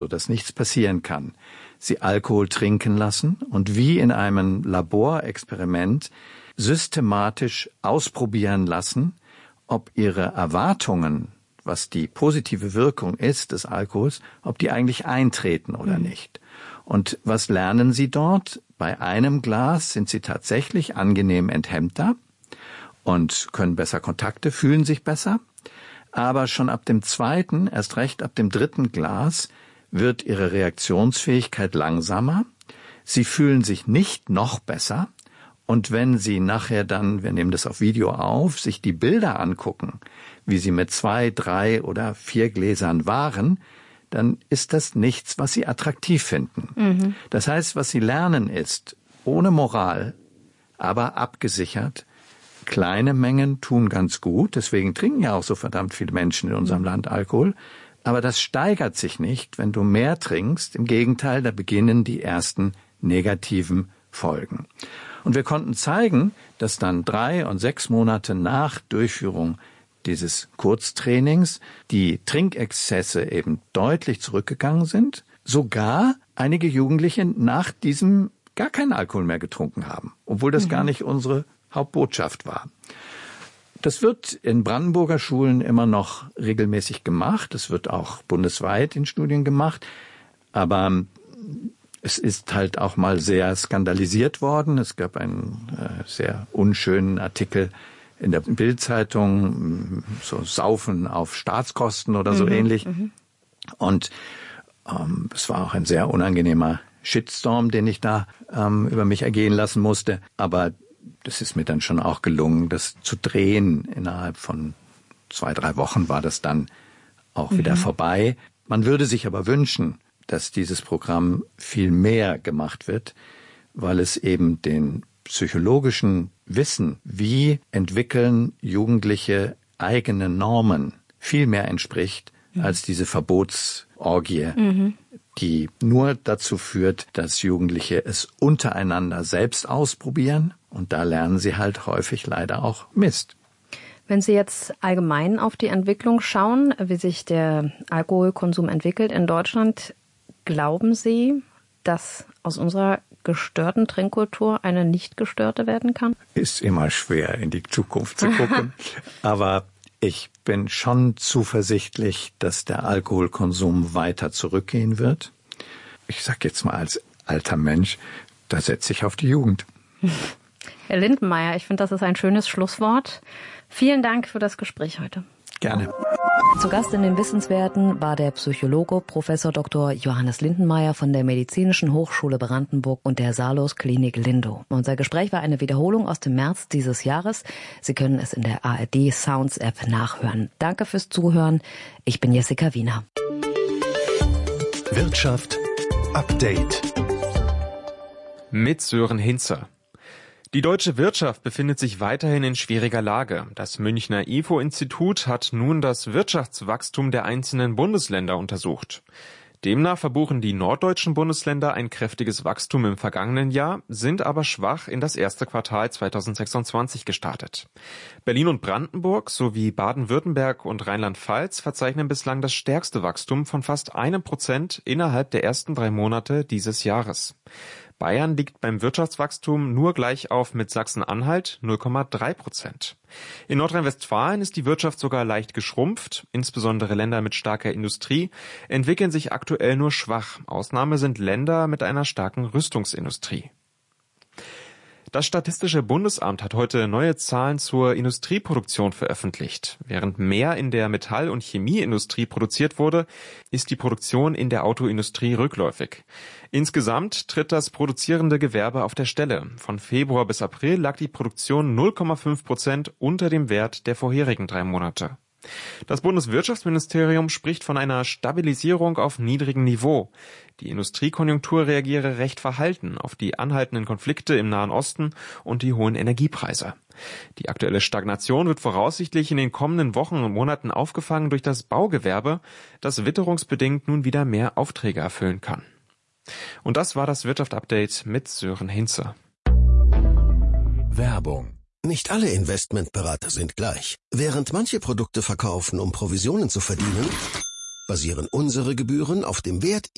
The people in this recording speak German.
sodass nichts passieren kann, sie Alkohol trinken lassen und wie in einem Laborexperiment systematisch ausprobieren lassen, ob ihre Erwartungen, was die positive Wirkung ist des Alkohols, ob die eigentlich eintreten oder nicht. Und was lernen sie dort? Bei einem Glas sind sie tatsächlich angenehm enthemmter und können besser Kontakte, fühlen sich besser. Aber schon ab dem zweiten, erst recht ab dem dritten Glas, wird ihre Reaktionsfähigkeit langsamer. Sie fühlen sich nicht noch besser. Und wenn Sie nachher dann, wir nehmen das auf Video auf, sich die Bilder angucken, wie Sie mit 2, 3 oder 4 Gläsern waren, dann ist das nichts, was Sie attraktiv finden. Das heißt, was Sie lernen ist, ohne Moral, aber abgesichert, kleine Mengen tun ganz gut, deswegen trinken ja auch so verdammt viele Menschen in unserem Land Alkohol, aber das steigert sich nicht, wenn du mehr trinkst. Im Gegenteil, da beginnen die ersten negativen Folgen. Und wir konnten zeigen, dass dann 3 und 6 Monate nach Durchführung dieses Kurztrainings die Trinkexzesse eben deutlich zurückgegangen sind. Sogar einige Jugendliche nach diesem gar keinen Alkohol mehr getrunken haben, obwohl das gar nicht unsere Hauptbotschaft war. Das wird in Brandenburger Schulen immer noch regelmäßig gemacht. Es wird auch bundesweit in Studien gemacht. Aber es ist halt auch mal sehr skandalisiert worden. Es gab einen sehr unschönen Artikel in der Bild-Zeitung, so Saufen auf Staatskosten oder so ähnlich. Und es war auch ein sehr unangenehmer Shitstorm, den ich da über mich ergehen lassen musste. Aber das ist mir dann schon auch gelungen, das zu drehen. Innerhalb von 2, 3 Wochen war das dann auch wieder vorbei. Man würde sich aber wünschen, dass dieses Programm viel mehr gemacht wird, weil es eben den psychologischen Wissen, wie entwickeln Jugendliche eigene Normen, viel mehr entspricht als diese Verbotsorgie, die nur dazu führt, dass Jugendliche es untereinander selbst ausprobieren. Und da lernen sie halt häufig leider auch Mist. Wenn Sie jetzt allgemein auf die Entwicklung schauen, wie sich der Alkoholkonsum entwickelt in Deutschland, glauben Sie, dass aus unserer gestörten Trinkkultur eine nicht gestörte werden kann? Ist immer schwer, in die Zukunft zu gucken. Aber ich bin schon zuversichtlich, dass der Alkoholkonsum weiter zurückgehen wird. Ich sage jetzt mal als alter Mensch, da setze ich auf die Jugend. Herr Lindenmayer, ich finde, das ist ein schönes Schlusswort. Vielen Dank für das Gespräch heute. Gerne. Zu Gast in den Wissenswerten war der Psychologe Professor Dr. Johannes Lindenmayer von der Medizinischen Hochschule Brandenburg und der Salus Klinik Lindow. Unser Gespräch war eine Wiederholung aus dem März dieses Jahres. Sie können es in der ARD Sounds App nachhören. Danke fürs Zuhören. Ich bin Jessica Wiener. Wirtschaft Update mit Sören Hinzer. Die deutsche Wirtschaft befindet sich weiterhin in schwieriger Lage. Das Münchner IFO-Institut hat nun das Wirtschaftswachstum der einzelnen Bundesländer untersucht. Demnach verbuchen die norddeutschen Bundesländer ein kräftiges Wachstum im vergangenen Jahr, sind aber schwach in das erste Quartal 2026 gestartet. Berlin und Brandenburg sowie Baden-Württemberg und Rheinland-Pfalz verzeichnen bislang das stärkste Wachstum von fast 1% innerhalb der ersten 3 Monate dieses Jahres. Bayern liegt beim Wirtschaftswachstum nur gleich auf mit Sachsen-Anhalt 0,3%. In Nordrhein-Westfalen ist die Wirtschaft sogar leicht geschrumpft. Insbesondere Länder mit starker Industrie entwickeln sich aktuell nur schwach. Ausnahme sind Länder mit einer starken Rüstungsindustrie. Das Statistische Bundesamt hat heute neue Zahlen zur Industrieproduktion veröffentlicht. Während mehr in der Metall- und Chemieindustrie produziert wurde, ist die Produktion in der Autoindustrie rückläufig. Insgesamt tritt das produzierende Gewerbe auf der Stelle. Von Februar bis April lag die Produktion 0,5% unter dem Wert der vorherigen 3 Monate. Das Bundeswirtschaftsministerium spricht von einer Stabilisierung auf niedrigem Niveau. Die Industriekonjunktur reagiere recht verhalten auf die anhaltenden Konflikte im Nahen Osten und die hohen Energiepreise. Die aktuelle Stagnation wird voraussichtlich in den kommenden Wochen und Monaten aufgefangen durch das Baugewerbe, das witterungsbedingt nun wieder mehr Aufträge erfüllen kann. Und das war das Wirtschaft-Update mit Sören Hinze. Werbung. Nicht alle Investmentberater sind gleich. Während manche Produkte verkaufen, um Provisionen zu verdienen, basieren unsere Gebühren auf dem Wert